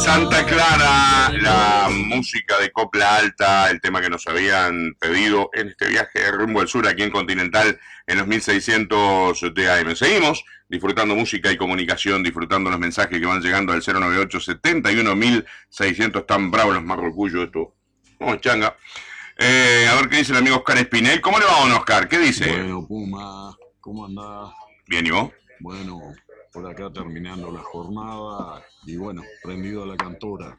Santa Clara, la música de Copla Alta, el tema que nos habían pedido en este viaje rumbo al sur aquí en Continental en los 1600 de AM. Seguimos disfrutando música y comunicación, disfrutando los mensajes que van llegando al 098-71.600. Tan bravos los marrocuyos, esto. No, changa. A ver qué dice el amigo Oscar Espinel. ¿Cómo le va, don Oscar? ¿Qué dice? Bueno, Puma, ¿cómo andás? Bien, ¿y vos? Bueno, por acá terminando la jornada y bueno, prendido a la cantora.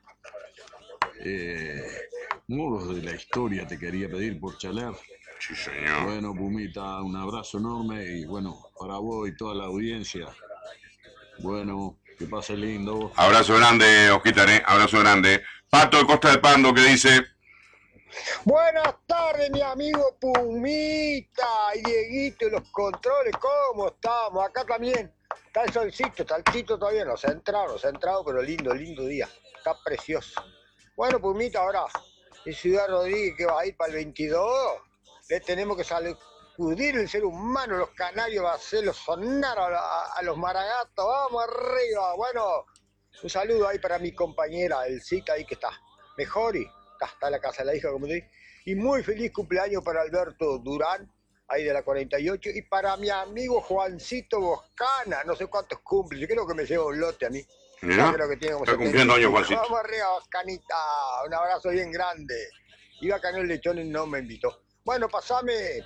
Modos de la historia te quería pedir por chalar. Sí, señor. Bueno, Pumita, un abrazo enorme y bueno, para vos y toda la audiencia. Bueno, que pase lindo. Abrazo grande, Osquitar, abrazo grande. Pato de Costa de Pando, que dice... Buenas tardes, mi amigo Pumita y Dieguito y los controles, ¿cómo estamos? Acá también está el solcito, está el chito todavía, no se ha entrado, pero lindo día, está precioso. Bueno, Pumita, ahora en Ciudad Rodríguez, que va a ir para el 22, le tenemos que sacudir el ser humano, los canarios, va a hacerlos sonar a los maragatos, vamos arriba. Bueno, un saludo ahí para mi compañera, Elcita, ahí que está mejor y está en la casa de la hija, como te digo. Y muy feliz cumpleaños para Alberto Durán, ahí de la 48, y para mi amigo Juancito Boscana, no sé cuántos cumple, yo creo que me lleva un lote a mí. Mirá, creo que tiene como está cumpliendo años, Juancito. Vamos arriba, Boscanita, un abrazo bien grande. Iba a Canal Lechón y no me invitó. Bueno, pasame,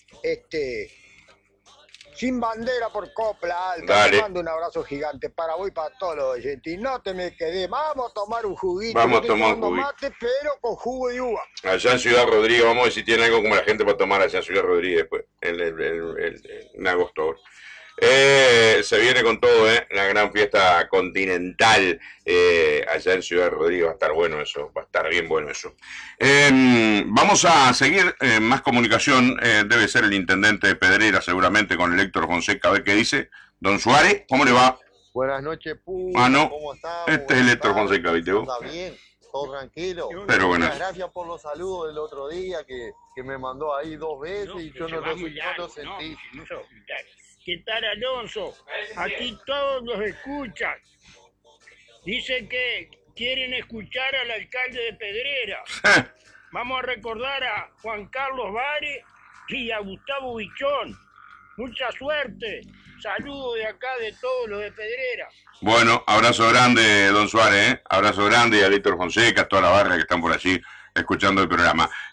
Sin Bandera por Copla Alta. Dale. Te mando un abrazo gigante para vos y para todos los oyentes. Y no te me quedé, vamos a tomar un juguito. Vamos a tomar un juguito. Mate, pero con jugo de uva. Allá en Ciudad Rodríguez, vamos a ver si tiene algo como la gente para tomar allá en Ciudad Rodríguez después, en agosto. Se viene con todo, la gran fiesta continental allá en Ciudad Rodríguez. Va a estar bueno eso, va a estar bien bueno eso. Vamos a seguir más comunicación. Debe ser el intendente de Pedrera seguramente con el Héctor Fonseca, a ver qué dice. Don Suárez, ¿cómo le va? Buenas noches, Puma. No, ¿Cómo estás? este es el Héctor Fonseca, ¿viste vos? Está bien, todo tranquilo. Pero bueno. Muchas gracias por los saludos del otro día que me mandó ahí 2 veces y yo no lo sentí. ¿Qué tal, Alonso? Aquí todos los escuchan. Dicen que quieren escuchar al alcalde de Pedrera. Vamos a recordar a Juan Carlos Vare y a Gustavo Bichón. Mucha suerte. Saludos de acá de todos los de Pedrera. Bueno, abrazo grande, don Suárez, abrazo grande y a Víctor Fonseca, toda la barra que están por allí escuchando el programa.